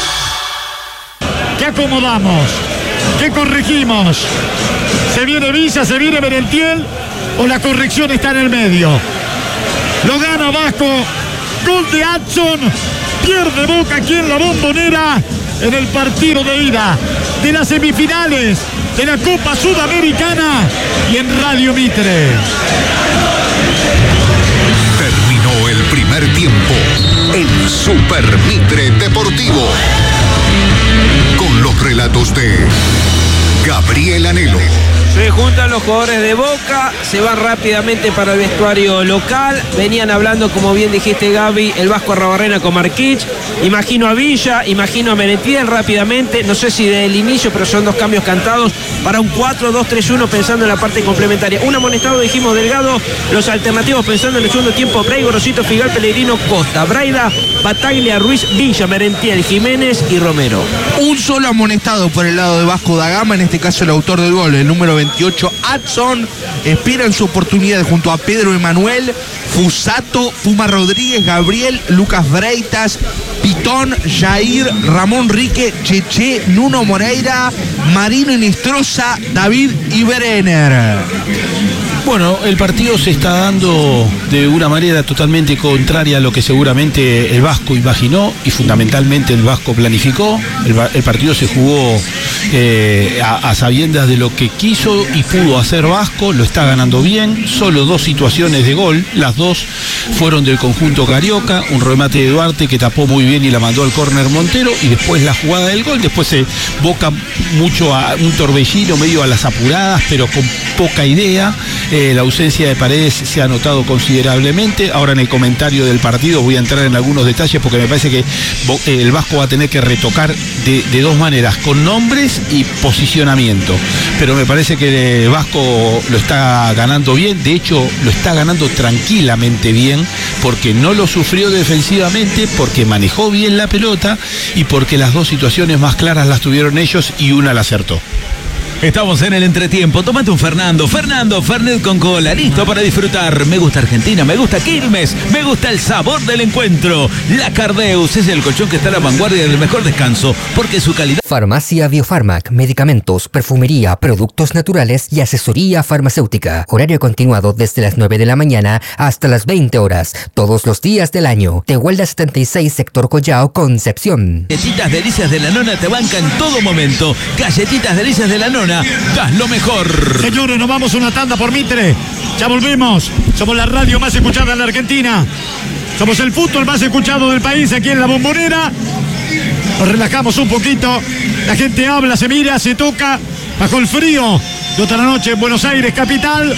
¿Qué acomodamos? ¿Qué corregimos? ¿Se viene Villa, se viene Merentiel o la corrección está en el medio? Lo gana Vasco, gol de Adson, pierde Boca aquí en la Bombonera en el partido de ida de las semifinales de la Copa Sudamericana y en Radio Mitre. Terminó el primer tiempo en Super Mitre Deportivo con los relatos de Gabriel Anhelo. Se juntan los jugadores de Boca, se van rápidamente para el vestuario local. Venían hablando, como bien dijiste, Gaby, el Vasco Arrobarrena con Marquich. Imagino a Villa, imagino a Merentiel rápidamente. No sé si del inicio, pero son dos cambios cantados para un 4-2-3-1 pensando en la parte complementaria. Un amonestado, dijimos, Delgado. Los alternativos pensando en el segundo tiempo: Bray, Gorosito, Figal, Pellegrino, Costa, Braida, Bataglia, Ruiz, Villa, Merentiel, Jiménez y Romero. Un solo amonestado por el lado de Vasco da Gama, en este caso el autor del gol, el número 28, Adson. Esperan su oportunidad junto a Pedro Emanuel, Fusato, Puma Rodríguez, Gabriel, Lucas Breitas, Pitón, Jair, Ramón Rique, Cheche, Nuno Moreira, Marino Inestrosa, David y Brenner. Bueno, el partido se está dando de una manera totalmente contraria a lo que seguramente el Vasco imaginó y fundamentalmente el Vasco planificó. El partido se jugó a sabiendas de lo que quiso y pudo hacer Vasco, lo está ganando bien. Solo dos situaciones de gol, las dos fueron del conjunto carioca, un remate de Duarte que tapó muy bien y la mandó al córner Montero, y después la jugada del gol. Después se Boca mucho a un torbellino medio a las apuradas, pero con poca idea. La ausencia de Paredes se ha notado considerablemente. Ahora en el comentario del partido voy a entrar en algunos detalles porque me parece que el Vasco va a tener que retocar de dos maneras, con nombres y posicionamiento. Pero me parece que el Vasco lo está ganando bien, de hecho lo está ganando tranquilamente bien, porque no lo sufrió defensivamente, porque manejó bien la pelota y porque las dos situaciones más claras las tuvieron ellos y una la acertó. Estamos en el entretiempo. Tómate un Fernando. Fernet con cola. Listo para disfrutar. Me gusta Argentina, me gusta Quilmes, me gusta el sabor del encuentro. La Cardeus es el colchón que está a la vanguardia del mejor descanso, porque su calidad... Farmacia Biofarmac, medicamentos, perfumería, productos naturales y asesoría farmacéutica. Horario continuado desde las 9 de la mañana hasta las 20 horas, todos los días del año. Tehuelda 76, sector Collao, Concepción. Galletitas Delicias de la Nona te banca en todo momento. Galletitas Delicias de la Nona, das lo mejor. Señores, nos vamos a una tanda por Mitre. Ya volvemos. Somos la radio más escuchada en la Argentina. Somos el fútbol más escuchado del país aquí en la Bombonera. Nos relajamos un poquito. La gente habla, se mira, se toca. Bajo el frío de otra noche en Buenos Aires, capital.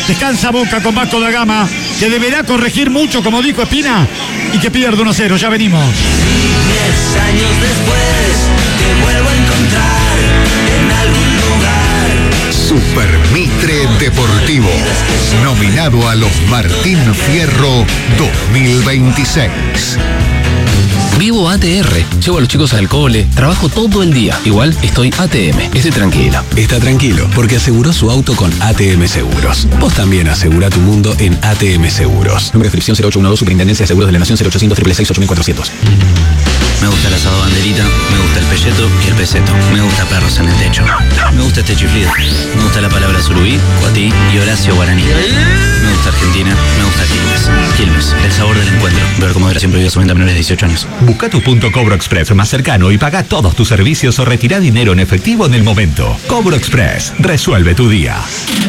Descansa Boca con Vasco da Gama, que deberá corregir mucho, como dijo Espina, y que pierde 1-0. Ya venimos. 10 años después te vuelvo a encontrar en algún lugar. Super Mitre Deportivo, nominado a los Martín Fierro 2026. Vivo ATR, llevo a los chicos al cole, trabajo todo el día. Igual estoy ATM, estoy tranquilo. Está tranquilo, porque aseguró su auto con ATM Seguros. Vos también asegurá tu mundo en ATM Seguros. Número de inscripción 0812, Superintendencia de Seguros de la Nación, 0800 666 8400. Me gusta el asado banderita, me gusta el pelleto y el peseto. Me gusta perros en el techo. Me gusta este chiflido. Me gusta la palabra surubí, cuatí y Horacio Guaraní. Me gusta Argentina, me gusta Quilmes. Quilmes, el sabor del encuentro. Ver con moderación prohibida su venta a menores de 18 años. Busca tu punto Cobro Express más cercano y paga todos tus servicios o retira dinero en efectivo en el momento. Cobro Express, resuelve tu día.